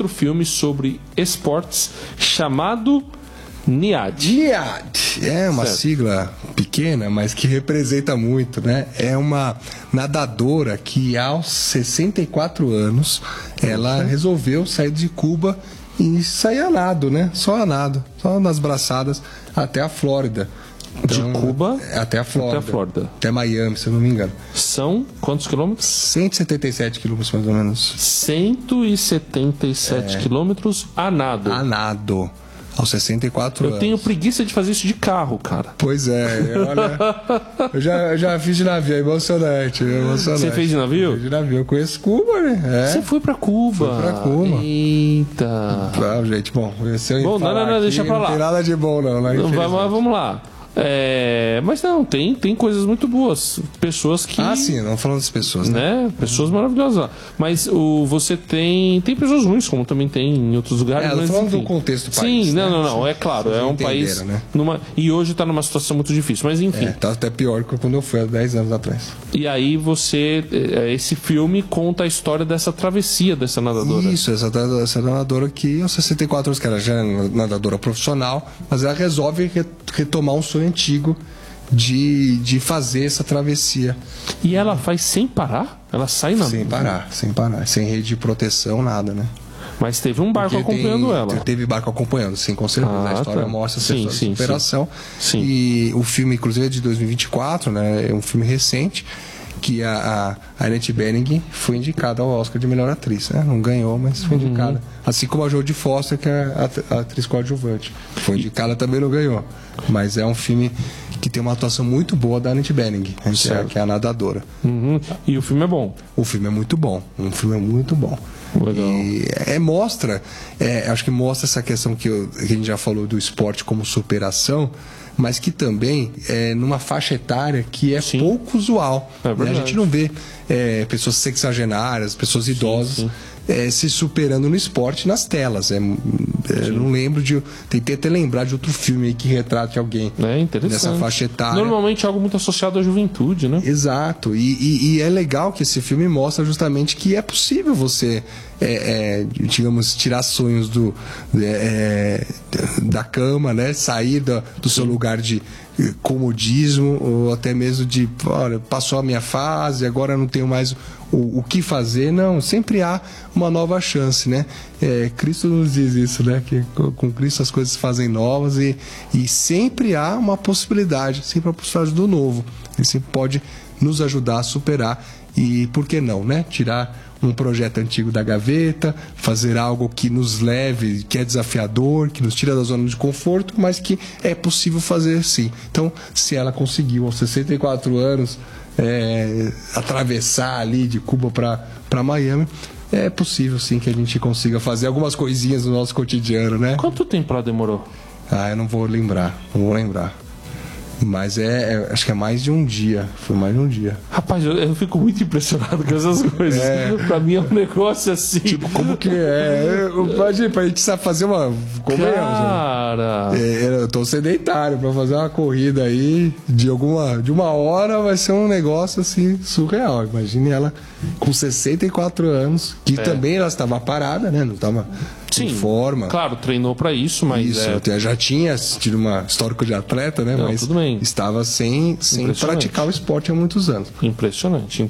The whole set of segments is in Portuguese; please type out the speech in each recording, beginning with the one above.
outro filme sobre esportes chamado NIAD. NIAD é uma sigla pequena, mas que representa muito, né? É uma nadadora que aos 64 anos ela resolveu sair de Cuba e sair a nado, né? Só a nado, só nas braçadas até a Flórida. Então, de Cuba até a Flórida. Até Miami, se eu não me engano. São quantos quilômetros? 177 quilômetros, mais ou menos. 177 quilômetros a nado. A nado. Aos 64 anos. Eu tenho preguiça de fazer isso de carro, cara. Pois é, olha. eu já fiz de navio, é emocionante. Você fez de navio? Fiz de navio, eu conheço Cuba, né? Você foi pra Cuba? Fui pra Cuba. Eita. Ah, gente, bom, não, deixa pra lá. Não tem nada de bom, não, né? Vamos lá. Mas não, tem coisas muito boas. Pessoas que. Ah, sim, não falando das pessoas, né? Pessoas maravilhosas lá. Mas você tem pessoas ruins, como também tem em outros lugares. Mas, falando do contexto do país. Sim, não, é claro. É um país. Né? E hoje está numa situação muito difícil, mas enfim. Tá até pior que quando eu fui há 10 anos atrás. E aí esse filme conta a história dessa travessia dessa nadadora. Isso, essa nadadora que aos 64 anos, que ela já é nadadora profissional, mas ela resolve retomar um sonho antigo de fazer essa travessia. E ela faz sem parar? Ela sai na... Sem parar, sem rede de proteção, nada, né? Mas teve um barco acompanhando ela. Teve barco acompanhando, sim, com certeza. A história mostra essa superação. Sim. E o filme, inclusive, é de 2024, né? É um filme recente, que a Annette Bening foi indicada ao Oscar de melhor atriz, né? Não ganhou, mas foi indicada. Assim como a Jodie Foster, que é a atriz coadjuvante. Foi indicada, também não ganhou. Mas é um filme que tem uma atuação muito boa da Annette Bening, que é a nadadora. E o filme é bom? O filme é muito bom. Legal. E mostra, acho que mostra essa questão que a gente já falou do esporte como superação, mas que também é numa faixa etária que é pouco usual. Né? A gente não vê pessoas sexagenárias, pessoas idosas se superando no esporte nas telas. Não lembro tentei até lembrar de outro filme aí que retrate alguém nessa faixa etária. Normalmente é algo muito associado à juventude, né? Exato. E é legal que esse filme mostra justamente que é possível você digamos, tirar sonhos da cama, né? Sair do seu lugar de comodismo, ou até mesmo de, olha, passou a minha fase, agora não tenho mais o que fazer. Não, sempre há uma nova chance, né? Cristo nos diz isso, né? Que com Cristo as coisas se fazem novas e sempre há uma possibilidade, sempre a possibilidade do novo. Ele sempre pode nos ajudar a superar e, por que não, né? Tirar um projeto antigo da gaveta, fazer algo que nos leve, que é desafiador, que nos tira da zona de conforto, mas que é possível fazer sim. Então, se ela conseguiu aos 64 anos atravessar ali de Cuba para Miami, é possível sim que a gente consiga fazer algumas coisinhas no nosso cotidiano, né? Quanto tempo ela demorou? Eu não vou lembrar. Mas acho que é mais de um dia. Foi mais de um dia. Rapaz, eu fico muito impressionado com essas coisas. Pra mim é um negócio assim. Tipo, como que é? Imagina, pra gente fazer uma. Cara! Eu tô sedentário pra fazer uma corrida aí de uma hora, vai ser um negócio assim surreal. Imagine ela com 64 anos, que também ela estava parada, né? Não estava. Sim, em forma. Claro, treinou para isso, mas... já tinha tido uma histórico de atleta, né? Mas tudo bem. Estava sem praticar o esporte há muitos anos. Impressionante.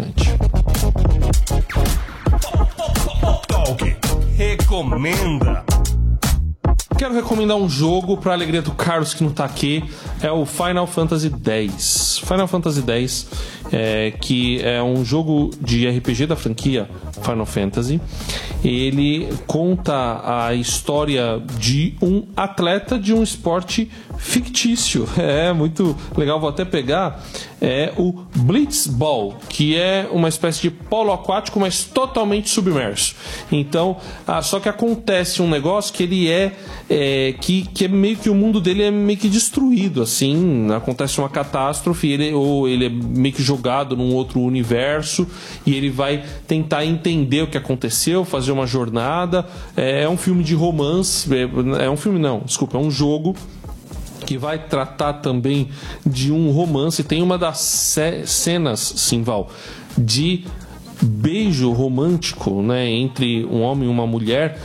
Recomenda. Quero recomendar um jogo para alegria do Carlos que não tá aqui. É o Final Fantasy X. Final Fantasy X, que é um jogo de RPG da franquia Final Fantasy. Ele conta a história de um atleta de um esporte fictício. É muito legal, vou até pegar. É o Blitzball, que é uma espécie de polo aquático, mas totalmente submerso. Então, só que acontece um negócio que ele que é meio que o mundo dele é meio que destruído, assim, acontece uma catástrofe, ele é meio que jogado num outro universo e ele vai tentar entender o que aconteceu, fazer uma jornada. É um filme de romance, é um jogo que vai tratar também de um romance. Tem uma das cenas, Simval, de beijo romântico, né, entre um homem e uma mulher,